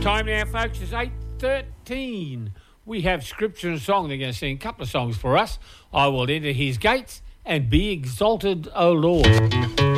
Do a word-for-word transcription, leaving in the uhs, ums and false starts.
Time now, folks, is eight thirteen. We have scripture and song. They're going to sing a couple of songs for us. I will enter his gates and be exalted, O Lord.